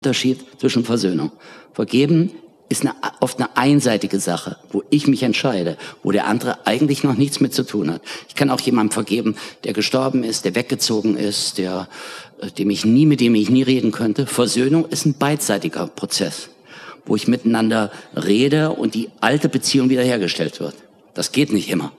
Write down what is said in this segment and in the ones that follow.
Unterschied zwischen Versöhnung. Vergeben ist oft eine einseitige Sache, wo ich mich entscheide, wo der andere eigentlich noch nichts mit zu tun hat. Ich kann auch jemandem vergeben, der gestorben ist, der weggezogen ist, mit dem ich nie reden könnte. Versöhnung ist ein beidseitiger Prozess, wo ich miteinander rede und die alte Beziehung wiederhergestellt wird. Das geht nicht immer.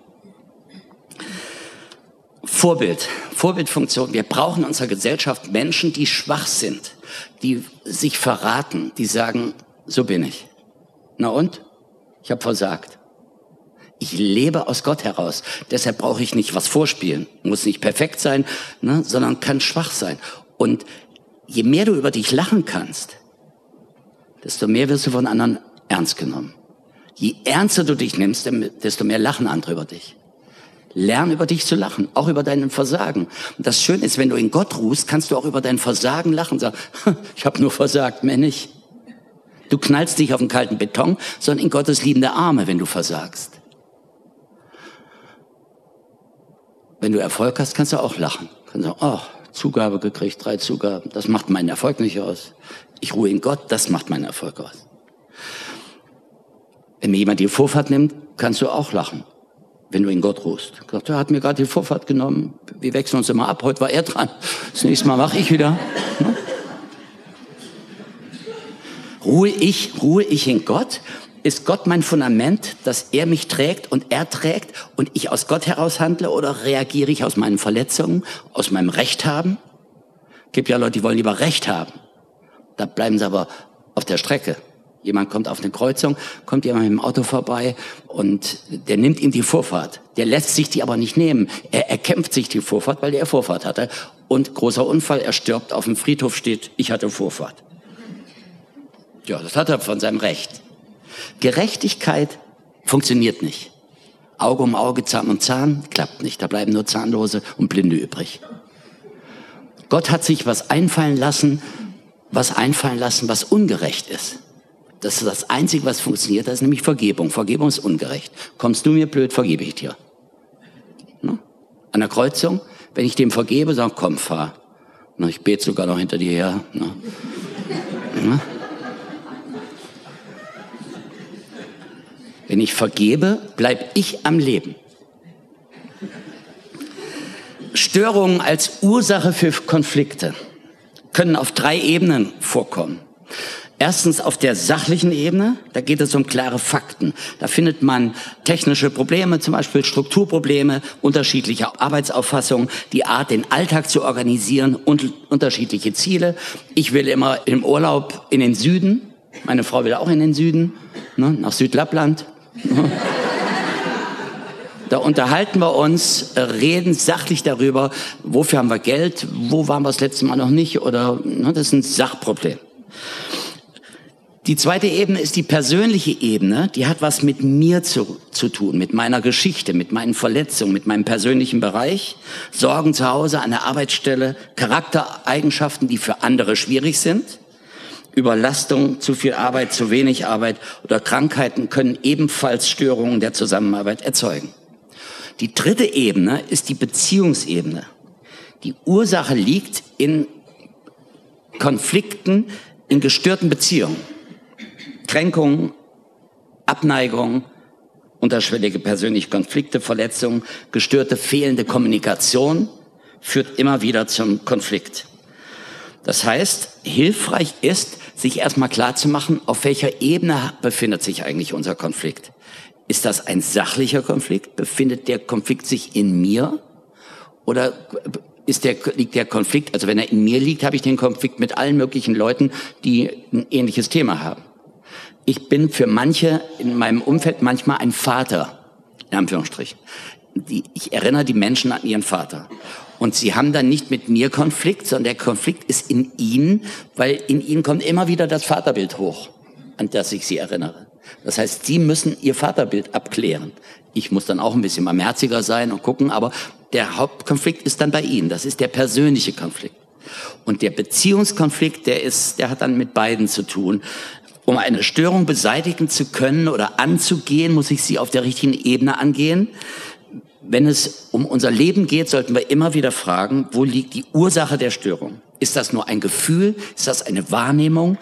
Vorbildfunktion. Wir brauchen in unserer Gesellschaft Menschen, die schwach sind, die sich verraten, die sagen, so bin ich. Na und? Ich habe versagt. Ich lebe aus Gott heraus. Deshalb brauche ich nicht was vorspielen. Muss nicht perfekt sein, sondern kann schwach sein. Und je mehr du über dich lachen kannst, desto mehr wirst du von anderen ernst genommen. Je ernster du dich nimmst, desto mehr lachen andere über dich. Lern über dich zu lachen, auch über deinen Versagen. Und das Schöne ist, wenn du in Gott ruhst, kannst du auch über dein Versagen lachen und sagen, ich habe nur versagt, mehr nicht. Du knallst nicht auf den kalten Beton, sondern in Gottes liebende Arme, wenn du versagst. Wenn du Erfolg hast, kannst du auch lachen. Kannst sagen, oh, Zugabe gekriegt, 3 Zugaben, das macht meinen Erfolg nicht aus. Ich ruhe in Gott, das macht meinen Erfolg aus. Wenn mir jemand die Vorfahrt nimmt, kannst du auch lachen, wenn du in Gott ruhst. Der hat mir gerade die Vorfahrt genommen, wir wechseln uns immer ab, heute war er dran, das nächste Mal mache ich wieder. Ruhe ich in Gott? Ist Gott mein Fundament, dass er mich trägt und ich aus Gott heraus handle, oder reagiere ich aus meinen Verletzungen, aus meinem Recht haben? Gibt ja Leute, die wollen lieber Recht haben. Da bleiben sie aber auf der Strecke. Jemand kommt auf eine Kreuzung, kommt jemand mit dem Auto vorbei und der nimmt ihm die Vorfahrt. Der lässt sich die aber nicht nehmen. Er erkämpft sich die Vorfahrt, weil er Vorfahrt hatte. Und großer Unfall, er stirbt, auf dem Friedhof steht, ich hatte Vorfahrt. Ja, das hat er von seinem Recht. Gerechtigkeit funktioniert nicht. Auge um Auge, Zahn um Zahn, klappt nicht. Da bleiben nur Zahnlose und Blinde übrig. Gott hat sich was einfallen lassen, was ungerecht ist. Das ist das Einzige, was funktioniert, das ist nämlich Vergebung. Vergebung ist ungerecht. Kommst du mir blöd, vergebe ich dir. Ne? An der Kreuzung, wenn ich dem vergebe, sag, komm, fahr. Ne, ich bete sogar noch hinter dir her. Ne? Ne? Wenn ich vergebe, bleib ich am Leben. Störungen als Ursache für Konflikte können auf 3 Ebenen vorkommen. Erstens auf der sachlichen Ebene, da geht es um klare Fakten. Da findet man technische Probleme, zum Beispiel Strukturprobleme, unterschiedliche Arbeitsauffassungen, die Art, den Alltag zu organisieren und unterschiedliche Ziele. Ich will immer im Urlaub in den Süden, meine Frau will auch in den Süden, nach Südlappland. Da unterhalten wir uns, reden sachlich darüber, wofür haben wir Geld, wo waren wir das letzte Mal noch nicht, oder das ist ein Sachproblem. Die zweite Ebene ist die persönliche Ebene, die hat was mit mir zu tun, mit meiner Geschichte, mit meinen Verletzungen, mit meinem persönlichen Bereich, Sorgen zu Hause, an der Arbeitsstelle, Charaktereigenschaften, die für andere schwierig sind. Überlastung, zu viel Arbeit, zu wenig Arbeit oder Krankheiten können ebenfalls Störungen der Zusammenarbeit erzeugen. Die dritte Ebene ist die Beziehungsebene. Die Ursache liegt in Konflikten, in gestörten Beziehungen. Kränkungen, Abneigung, unterschwellige persönliche Konflikte, Verletzungen, gestörte, fehlende Kommunikation führt immer wieder zum Konflikt. Das heißt, hilfreich ist, sich erstmal klarzumachen, auf welcher Ebene befindet sich eigentlich unser Konflikt. Ist das ein sachlicher Konflikt? Befindet der Konflikt sich in mir? Oder liegt der Konflikt, also wenn er in mir liegt, habe ich den Konflikt mit allen möglichen Leuten, die ein ähnliches Thema haben. Ich bin für manche in meinem Umfeld manchmal ein Vater, in Anführungsstrichen. Ich erinnere die Menschen an ihren Vater. Und sie haben dann nicht mit mir Konflikt, sondern der Konflikt ist in ihnen, weil in ihnen kommt immer wieder das Vaterbild hoch, an das ich sie erinnere. Das heißt, sie müssen ihr Vaterbild abklären. Ich muss dann auch ein bisschen barmherziger sein und gucken, aber der Hauptkonflikt ist dann bei ihnen. Das ist der persönliche Konflikt. Und der Beziehungskonflikt, der hat dann mit beiden zu tun. Um eine Störung beseitigen zu können oder anzugehen, muss ich sie auf der richtigen Ebene angehen. Wenn es um unser Leben geht, sollten wir immer wieder fragen, wo liegt die Ursache der Störung? Ist das nur ein Gefühl? Ist das eine Wahrnehmung?